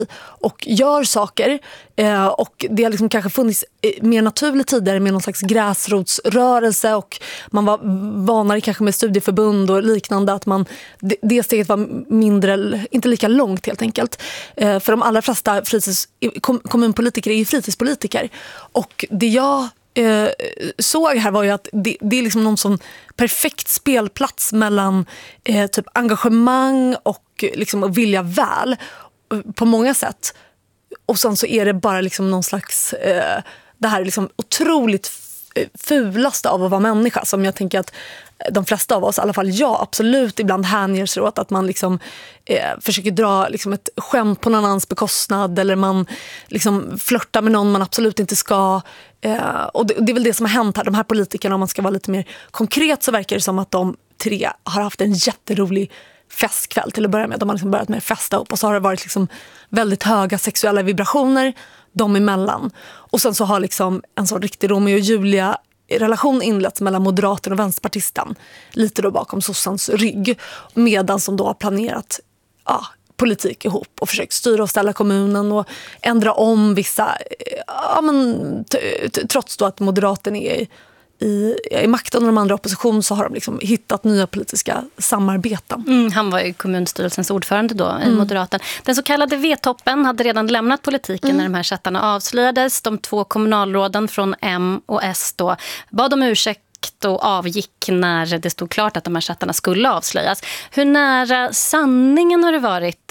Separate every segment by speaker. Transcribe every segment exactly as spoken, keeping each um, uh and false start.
Speaker 1: och gör saker, eh, och det har liksom kanske funnits mer naturligt tidigare med någon slags gräsrotsrörelse, och man var vanare kanske med studieförbund och liknande, att man, det, det steget var mindre, inte lika långt helt enkelt. Eh, för de allra flesta fritids, kom, kommunpolitiker är ju fritidspolitiker, och det jag eh, såg här var ju att det, det är liksom någon sån perfekt spelplats mellan eh, typ engagemang och liksom att vilja väl på många sätt. Och sen så är det bara liksom någon slags eh, det här liksom otroligt fulaste av att vara människa, som jag tänker att de flesta av oss, i alla fall jag, absolut ibland hänger sig åt, att man liksom eh, försöker dra liksom ett skämt på någon annans bekostnad, eller man liksom flörtar med någon man absolut inte ska. Eh, och det, det är väl det som har hänt här. De här politikerna, om man ska vara lite mer konkret, så verkar det som att de tre har haft en jätterolig festkväll till att börja med. De har liksom börjat med att festa upp, och så har det varit liksom väldigt höga sexuella vibrationer de emellan. Och sen så har liksom en sån riktig Romeo och Julia relation inletts mellan moderaten och vänsterpartisten, lite då bakom sossans rygg, medan som då har planerat ja, politik ihop och försökt styra och ställa kommunen och ändra om vissa, ja, men, t- t- trots då att moderaten är i I, i makten och de andra opposition, så har de liksom hittat nya politiska samarbeten.
Speaker 2: Mm, han var ju kommunstyrelsens ordförande då, i mm. Moderaten. Den så kallade V-toppen hade redan lämnat politiken mm. när de här chattarna avslöjades. De två kommunalråden från M och S då bad om ursäkt och avgick när det stod klart att de här chattarna skulle avslöjas. Hur nära sanningen har det varit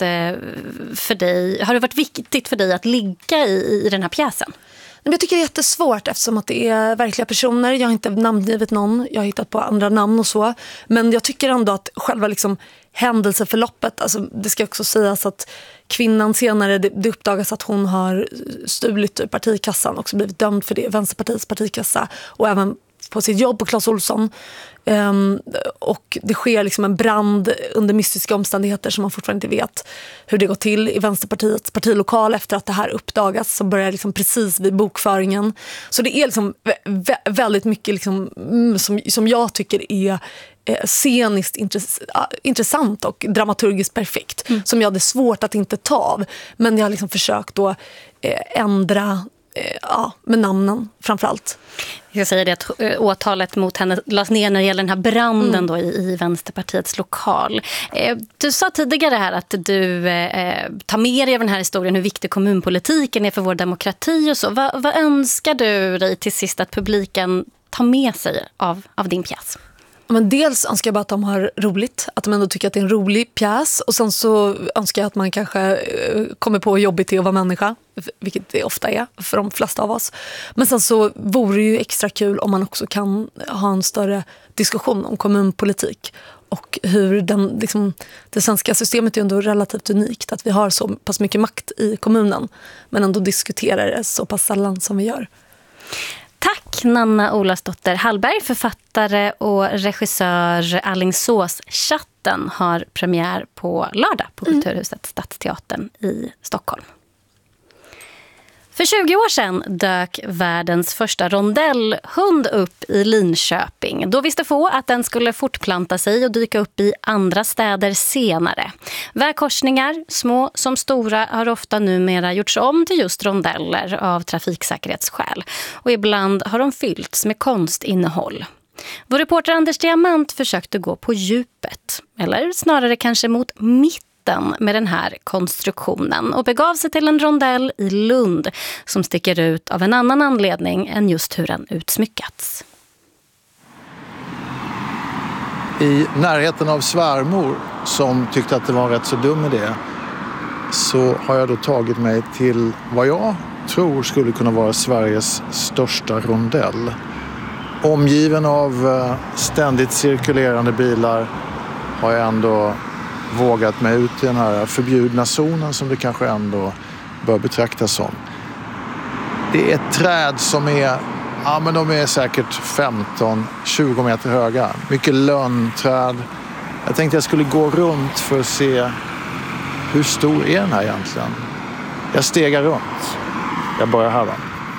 Speaker 2: för dig? Har det varit viktigt för dig att ligga i, i den här pjäsen?
Speaker 1: Jag tycker det är jättesvårt, eftersom att det är verkliga personer. Jag har inte namngivit någon, jag har hittat på andra namn och så. Men jag tycker ändå att själva liksom händelseförloppet, alltså det ska också sägas att kvinnan senare, det, det uppdagas att hon har stulit ur partikassan, också blivit dömd för det, Vänsterpartiets partikassa, och även på sitt jobb på Clas Ohlson. Um, och det sker liksom en brand under mystiska omständigheter som man fortfarande inte vet hur det går till i Vänsterpartiets partilokal efter att det här uppdagas, som börjar liksom precis vid bokföringen. Så det är liksom vä- väldigt mycket liksom, mm, som, som jag tycker är eh, sceniskt intress- intressant och dramaturgiskt perfekt, mm. som jag hade svårt att inte ta av. Men jag har liksom försökt då eh, ändra eh, ja, med namnen framförallt.
Speaker 2: Jag säger det att åtalet mot henne lades ner när det gäller den här branden mm. då i, i Vänsterpartiets lokal. Eh, du sa tidigare här att du eh, tar med dig av den här historien hur viktig kommunpolitiken är för vår demokrati och så. Va, vad önskar du dig till sist att publiken tar med sig av, av din pjäs?
Speaker 1: Men dels önskar jag bara att de har roligt, att de ändå tycker att det är en rolig pjäs, och sen så önskar jag att man kanske kommer på hur jobbigt det är att vara människa, vilket det ofta är för de flesta av oss. Men sen så vore det ju extra kul om man också kan ha en större diskussion om kommunpolitik och hur den, liksom, det svenska systemet är ändå relativt unikt, att vi har så pass mycket makt i kommunen men ändå diskuterar det så pass sällan som vi gör.
Speaker 2: Tack Nanna Olasdotter Hallberg, författare och regissör. Alingsås-chatten har premiär på lördag på Kulturhuset Stadsteatern i Stockholm. För tjugo år sedan dök världens första rondellhund upp i Linköping. Då visste få att den skulle fortplanta sig och dyka upp i andra städer senare. Vägkorsningar, små som stora, har ofta numera gjorts om till just rondeller av trafiksäkerhetsskäl. Och ibland har de fyllts med konstinnehåll. Vår reporter Anders Diamant försökte gå på djupet, eller snarare kanske mot mitten med den här konstruktionen, och begav sig till en rondell i Lund som sticker ut av en annan anledning än just hur den utsmyckats.
Speaker 3: I närheten av svärmor, som tyckte att det var en rätt så dum idé, så har jag då tagit mig till vad jag tror skulle kunna vara Sveriges största rondell. Omgiven av ständigt cirkulerande bilar har jag ändå vågat mig ut i den här förbjudna zonen som det kanske ändå bör betraktas som. Det är ett träd som är, ja men de är säkert femton tjugo meter höga. Mycket lönnträd. Jag tänkte jag skulle gå runt för att se hur stor är den här egentligen. Jag stegar runt. Jag börjar här va.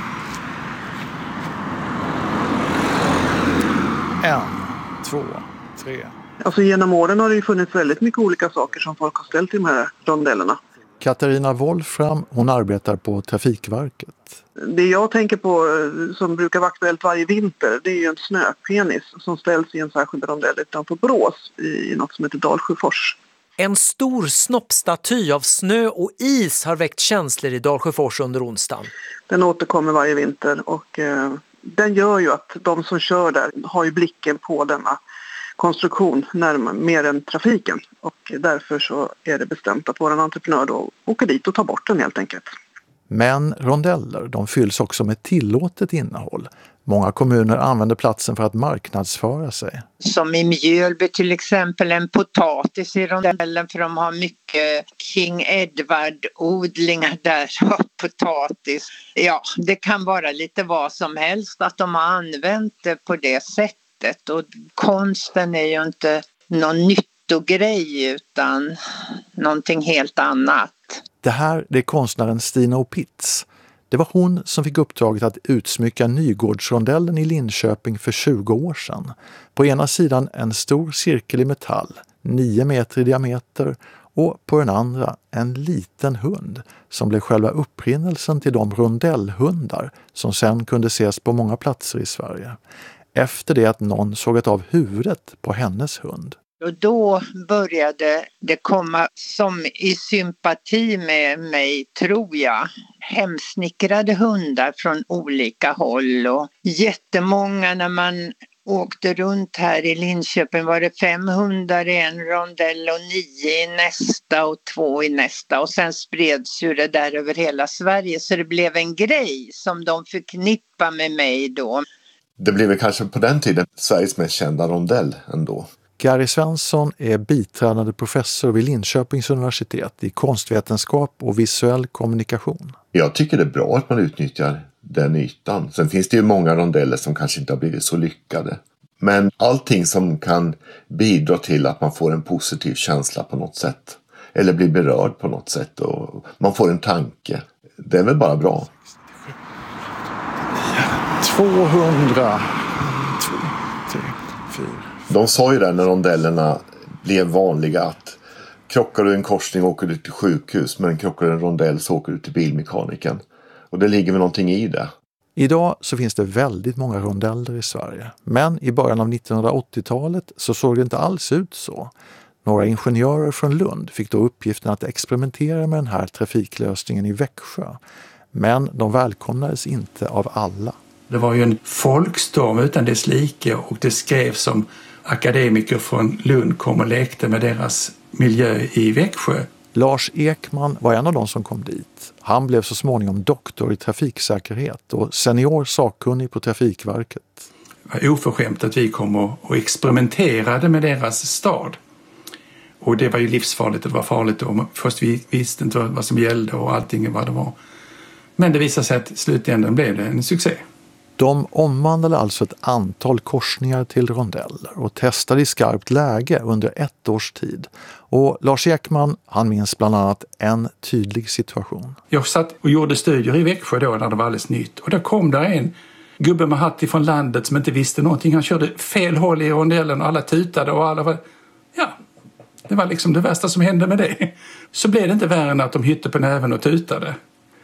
Speaker 3: En, två, tre.
Speaker 4: Alltså genom åren har det ju funnits väldigt mycket olika saker som folk har ställt i de här rondellerna.
Speaker 3: Katarina Wolfram, hon arbetar på Trafikverket.
Speaker 4: Det jag tänker på som brukar vara aktuellt varje vinter, det är ju en snöpenis som ställs i en särskild rondell utanför Borås i något som heter Dalsjöfors.
Speaker 5: En stor snoppstaty av snö och is har väckt känslor i Dalsjöfors under onsdagen.
Speaker 4: Den återkommer varje vinter och eh, den gör ju att de som kör där har ju blicken på denna konstruktion närmare, mer än trafiken. Och därför så är det bestämt att vår entreprenör då åker dit och tar bort den helt enkelt.
Speaker 3: Men rondeller, de fylls också med tillåtet innehåll. Många kommuner använder platsen för att marknadsföra sig.
Speaker 6: Som i Mjölby till exempel, en potatis i rondellen, för de har mycket King Edward-odlingar där och potatis. Ja, det kan vara lite vad som helst att de har använt det på det sättet. Och konsten är ju inte någon nyttogrej utan någonting helt annat.
Speaker 3: Det här det är konstnären Stina Opitz. Det var hon som fick uppdraget att utsmycka Nygårdsrondellen i Linköping för tjugo år sedan. På ena sidan en stor cirkel i metall, nio meter i diameter, och på den andra en liten hund som blev själva upprinnelsen till de rondellhundar som sen kunde ses på många platser i Sverige. Efter det att någon sågat av huvudet på hennes hund.
Speaker 6: Och då började det komma som i sympati med mig, tror jag, hemsnickrade hundar från olika håll. Och jättemånga, när man åkte runt här i Linköping var det fem hundar i en rondell och nio i nästa och två i nästa. Och sen spreds ju det där över hela Sverige, så det blev en grej som de förknippar med mig då.
Speaker 7: Det blev kanske på den tiden Sveriges mest kända rondell ändå.
Speaker 3: Gary Svensson är biträdande professor vid Linköpings universitet i konstvetenskap och visuell kommunikation.
Speaker 7: Jag tycker det är bra att man utnyttjar den ytan. Sen finns det ju många rondeller som kanske inte har blivit så lyckade. Men allting som kan bidra till att man får en positiv känsla på något sätt. Eller blir berörd på något sätt och man får en tanke. Det är väl bara bra.
Speaker 3: tvåhundra. Två, tre, fyra.
Speaker 7: De sa ju där när rondellerna blev vanliga att krockar du en korsning åker du till sjukhus, men krockar du en rondell så åker du till bilmekaniken. Och det ligger väl någonting i det.
Speaker 3: Idag så finns det väldigt många rondeller i Sverige. Men i början av nittonhundraåttiotalet så såg det inte alls ut så. Några ingenjörer från Lund fick då uppgiften att experimentera med den här trafiklösningen i Växjö. Men de välkomnades inte av alla.
Speaker 8: Det var ju en folkstorm utan dess like och det skrevs som akademiker från Lund kom och lekte med deras miljö i Växjö.
Speaker 3: Lars Ekman var en av de som kom dit. Han blev så småningom doktor i trafiksäkerhet och senior sakkunnig på Trafikverket.
Speaker 8: Det var oförskämt att vi kom och, och experimenterade med deras stad. Och det var ju livsfarligt, det var farligt då. Först vi visste inte vad som gällde och allting vad det var. Men det visade sig att i slutändan blev det en succé.
Speaker 3: De omvandlade alltså ett antal korsningar till rondeller och testade i skarpt läge under ett års tid. Och Lars Ekman, han minns bland annat en tydlig situation.
Speaker 8: Jag satt och gjorde studier i Växjö då när det var alldeles nytt. Och då kom där en gubbe med hatt ifrån landet som inte visste någonting. Han körde fel håll i rondellen och alla tutade och alla var... Ja, det var liksom det värsta som hände med det. Så blev det inte värre än att de hytte på näven och tutade.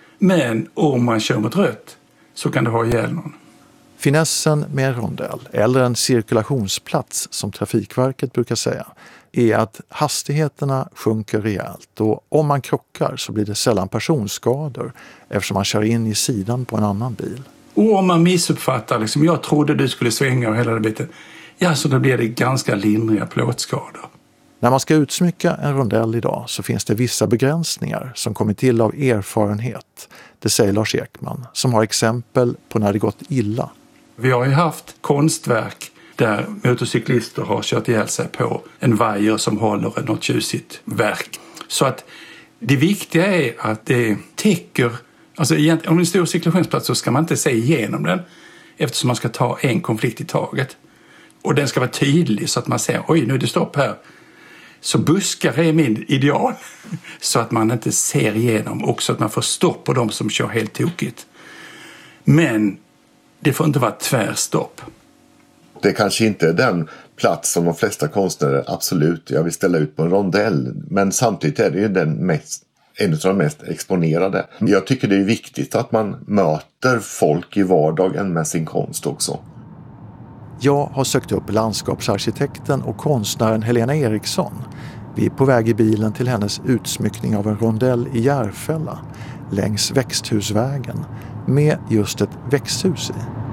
Speaker 8: Men om man kör mot rött så kan det ha ihjäl någon.
Speaker 3: Finessen med en rondell, eller en cirkulationsplats som Trafikverket brukar säga, är att hastigheterna sjunker rejält och om man krockar så blir det sällan personskador eftersom man kör in i sidan på en annan bil.
Speaker 8: Och om man missuppfattar, liksom, jag trodde du skulle svänga och hela det biten, ja så då blir det ganska lindriga plåtskador.
Speaker 3: När man ska utsmycka en rondell idag så finns det vissa begränsningar som kommer till av erfarenhet. Det säger Lars Ekman som har exempel på när det gått illa.
Speaker 8: Vi har ju haft konstverk där motorcyklister har kört ihjäl sig på en vajer som håller något tjusigt verk. Så att det viktiga är att det täcker, alltså om det är en stor cirkulationsplats så ska man inte se igenom den eftersom man ska ta en konflikt i taget. Och den ska vara tydlig så att man ser, oj nu är det stopp här. Så buskar är min ideal så att man inte ser igenom och så att man får stopp på de som kör helt tokigt. Men det får inte vara tvärstopp.
Speaker 7: Det kanske inte är den plats som de flesta konstnärer absolut, jag vill ställa ut på en rondell. Men samtidigt är det ju den mest en av de mest exponerade. Jag tycker det är viktigt att man möter folk i vardagen med sin konst också.
Speaker 3: Jag har sökt upp landskapsarkitekten och konstnären Helena Eriksson. Vi är på väg i bilen till hennes utsmyckning av en rondell i Järfälla längs växthusvägen med just ett växthus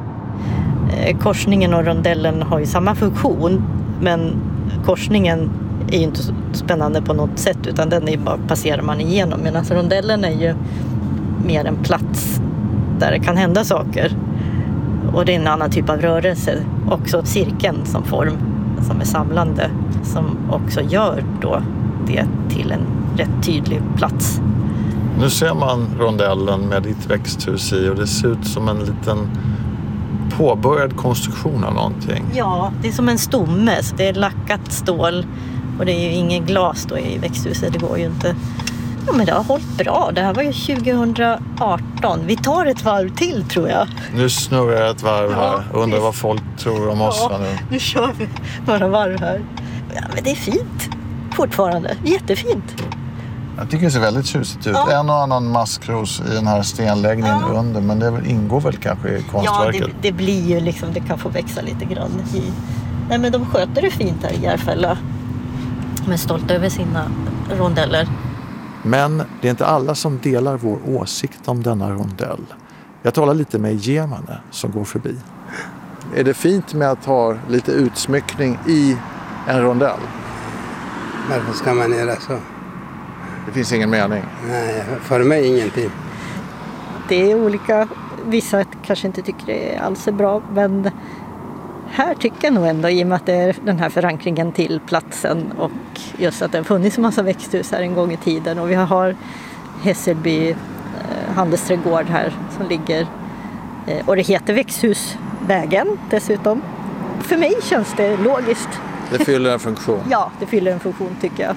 Speaker 3: i.
Speaker 9: Korsningen och rondellen har ju samma funktion, men korsningen är ju inte så spännande på något sätt, utan den är bara passerar man igenom, medan rondellen är ju mer en plats där det kan hända saker. Och det är en annan typ av rörelse. Också cirkeln som form, som är samlande, som också gör då det till en rätt tydlig plats.
Speaker 3: Nu ser man rondellen med ditt växthus i och det ser ut som en liten påbörjad konstruktion av någonting.
Speaker 9: Ja, det är som en stomme. Det är lackat stål och det är ju ingen glas då i växthuset. Det går ju inte. Ja, men det har hållit bra. Det här var ju tjugo arton. Vi tar ett varv till, tror jag. Nu
Speaker 3: snurrar jag ett varv här.
Speaker 9: Ja,
Speaker 3: undrar vad folk tror om oss.
Speaker 9: Ja,
Speaker 3: nu.
Speaker 9: nu kör vi några varv här. Ja, men det är fint. Fortfarande. Jättefint.
Speaker 3: Jag tycker det ser väldigt tjusigt ut. Ja. En och annan maskros i den här stenläggningen ja. under. Men det ingår väl kanske i konstverket?
Speaker 9: Ja, det, det blir ju liksom, det kan få växa lite grann i. Nej, men de sköter det fint här i Järfälla. De är stolta över sina rondeller.
Speaker 3: Men det är inte alla som delar vår åsikt om denna rondell. Jag talar lite med Gemane som går förbi. Är det fint med att ha lite utsmyckning i en rondell?
Speaker 10: Varför ska man göra så?
Speaker 3: Det finns ingen mening.
Speaker 10: Nej, för mig ingenting.
Speaker 9: Det är olika. Vissa kanske inte tycker det alls är bra, men här tycker jag nog ändå, i och med att det är den här förankringen till platsen och just att det har funnits en massa växthus här en gång i tiden. Och vi har Hässelby eh, handelsträdgård här som ligger, eh, och det heter Växthusvägen dessutom. För mig känns det logiskt.
Speaker 3: Det fyller en funktion.
Speaker 9: Ja, det fyller en funktion tycker jag.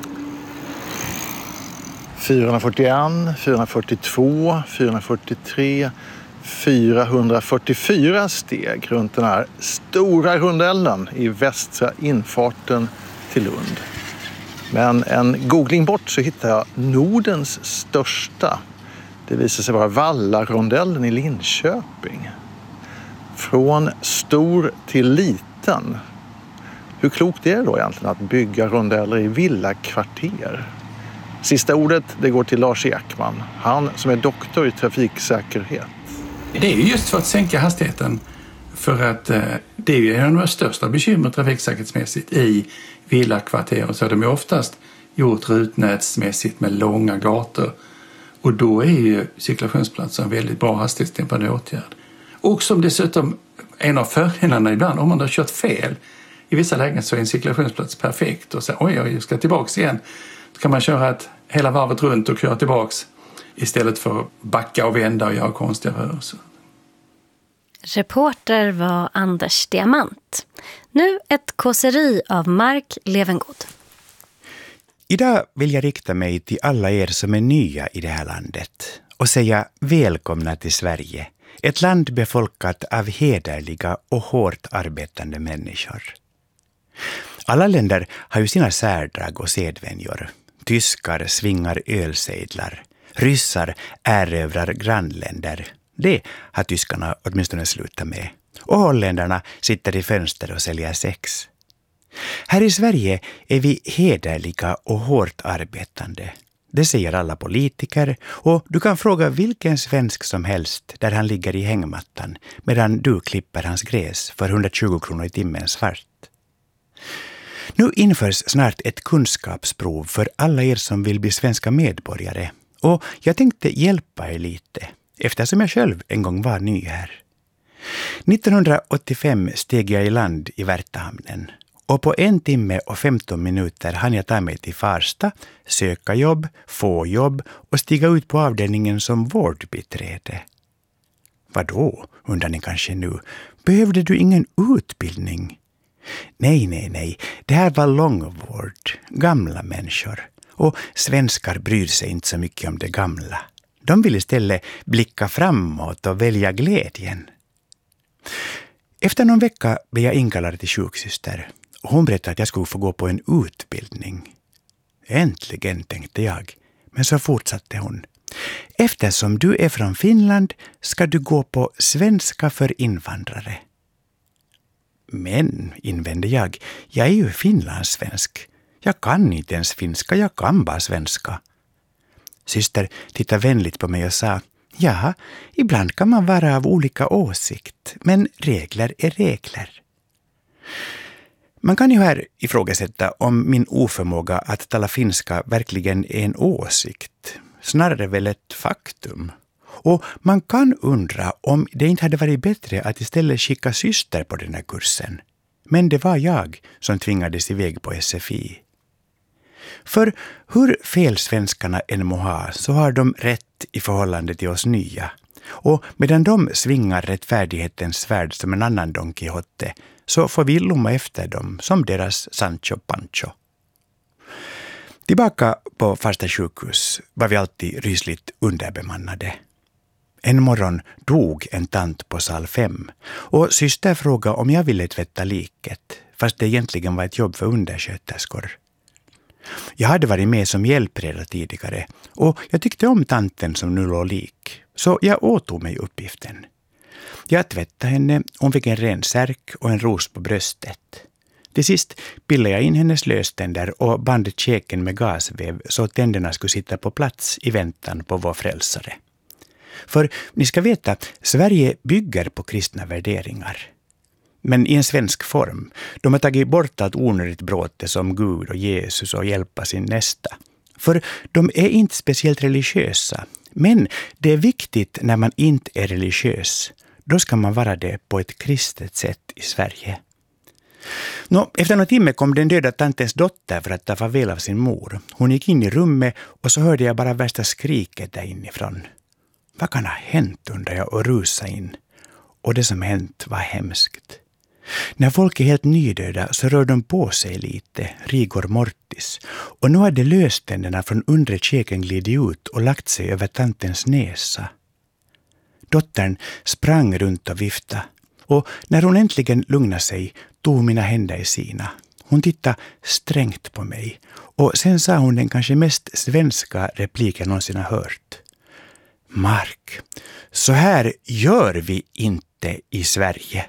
Speaker 3: fyrahundrafyrtioen, fyrahundrafyrtiotvå, fyrahundrafyrtiotre, fyrahundrafyrtiofyra steg runt den här stora rondellen i västra infarten till Lund. Men en googling bort så hittar jag Nordens största. Det visar sig vara Vallarondellen i Linköping. Från stor till liten. Hur klokt är det då egentligen att bygga rondeller i villakvarter? Sista ordet det går till Lars Ekman, han som är doktor i trafiksäkerhet.
Speaker 8: Det är ju just för att sänka hastigheten, för att eh, det är ju en av de största bekymmer trafiksäkerhetsmässigt i villakvarter. Så de är oftast gjort rutnätsmässigt med långa gator. Och då är ju cirkulationsplatser en väldigt bra hastighetsdämpande åtgärd. Och som dessutom en av fördelarna ibland, om man har kört fel, i vissa lägen så är en cirkulationsplats perfekt och så oj, oj, jag ska tillbaks igen. Då kan man köra ett hela varvet runt och köra tillbaks istället för att backa och vända och göra konstiga rörelser.
Speaker 2: Reporter var Anders Diamant. Nu ett kåseri av Mark Levengood.
Speaker 11: Idag vill jag rikta mig till alla er som är nya i det här landet och säga välkomna till Sverige. Ett land befolkat av hederliga och hårt arbetande människor. Alla länder har ju sina särdrag och sedvänjor. Tyskar svingar ölsedlar. Ryssar erövrar grannländer. Det har tyskarna åtminstone slutat med. Och holländarna sitter i fönster och säljer sex. Här i Sverige är vi hederliga och hårt arbetande. Det säger alla politiker, och du kan fråga vilken svensk som helst där han ligger i hängmattan medan du klipper hans gräs för hundratjugo kronor i timmen svart. Nu införs snart ett kunskapsprov för alla er som vill bli svenska medborgare, och jag tänkte hjälpa er lite eftersom jag själv en gång var ny här. nittonhundraåttiofem steg jag i land i Värtahamnen. Och på en timme och femton minuter hann jag ta mig till Farsta, söka jobb, få jobb och stiga ut på avdelningen som vårdbiträde. Vadå, undrar ni kanske nu? Behövde du ingen utbildning? Nej, nej, nej. Det här var långvård, gamla människor. Och svenskar bryr sig inte så mycket om det gamla. De vill istället blicka framåt och välja glädjen. Efter någon vecka blev jag inkallad till sjuksyster. Och hon berättade att jag skulle få gå på en utbildning. Äntligen, tänkte jag. Men så fortsatte hon. Eftersom du är från Finland ska du gå på svenska för invandrare. Men, invände jag, jag är ju finlandssvensk. Jag kan inte ens finska, jag kan bara svenska. Syster tittade vänligt på mig och sa, ja, ibland kan man vara av olika åsikt, men regler är regler. Man kan ju här ifrågasätta om min oförmåga att tala finska verkligen är en åsikt, snarare väl ett faktum. Och man kan undra om det inte hade varit bättre att istället skicka syster på den här kursen. Men det var jag som tvingades iväg på S F I. För hur fel svenskarna än må ha så har de rätt i förhållande till oss nya. Och medan de svingar rättfärdighetens svärd som en annan Don Quixote så får vi lomma efter dem som deras Sancho Pancho. Tillbaka på Farsta sjukhus var vi alltid rysligt underbemannade. En morgon dog en tant på sal fem och syster frågade om jag ville tvätta liket, fast det egentligen var ett jobb för undersköterskor. Jag hade varit med som hjälpreda tidigare och jag tyckte om tanten som nu låg lik, så jag åtog mig uppgiften. Jag tvättade henne, hon fick en ren särk och en ros på bröstet. Till sist pillade jag in hennes löständer och band käken med gasväv så att tänderna skulle sitta på plats i väntan på vår frälsare. För ni ska veta, Sverige bygger på kristna värderingar. Men i en svensk form. De har tagit bort allt onödigt bråte som Gud och Jesus och hjälpa sin nästa. För de är inte speciellt religiösa. Men det är viktigt när man inte är religiös. Då ska man vara det på ett kristet sätt i Sverige. Nå, efter någon timme kom den döda tantens dotter för att ta farväl av sin mor. Hon gick in i rummet och så hörde jag bara värsta skriket där inifrån. Vad kan ha hänt, undrar jag och rusa in. Och det som hänt var hemskt. När folk är helt nydöda så rör de på sig lite, rigor mortis. Och nu hade löständerna från undre käken glidit ut och lagt sig över tantens näsa. Dottern sprang runt och viftade. Och när hon äntligen lugnade sig tog mina händer i sina. Hon tittade strängt på mig. Och sen sa hon den kanske mest svenska repliken någonsin har hört. Mark, så här gör vi inte i Sverige.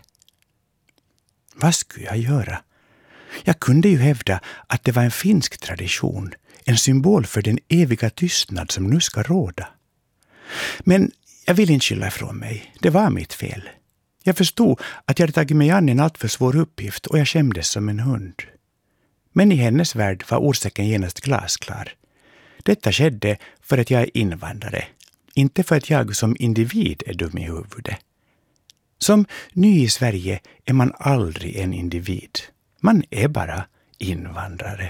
Speaker 11: Vad skulle jag göra? Jag kunde ju hävda att det var en finsk tradition, en symbol för den eviga tystnad som nu ska råda. Men jag vill inte skylla ifrån mig, det var mitt fel. Jag förstod att jag hade tagit mig an en alltför svår uppgift och jag kändes som en hund. Men i hennes värld var orsaken genast glasklar. Detta skedde för att jag är invandrare, inte för att jag som individ är dum i huvudet. Som ny i Sverige är man aldrig en individ. Man är bara invandrare.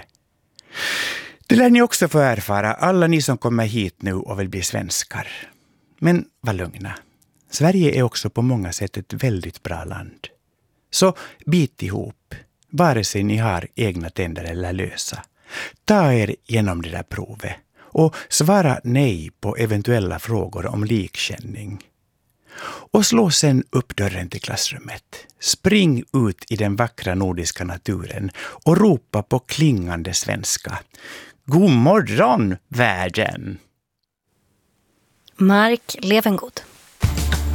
Speaker 11: Det lär ni också få erfara, alla ni som kommer hit nu och vill bli svenskar. Men var lugna. Sverige är också på många sätt ett väldigt bra land. Så bit ihop, vare sig ni har egna tänder eller lösa. Ta er genom det där provet och svara nej på eventuella frågor om likkänning. Och slå sen upp dörren till klassrummet. Spring ut i den vackra nordiska naturen och ropa på klingande svenska. God morgon, världen!
Speaker 2: Mark Levengood.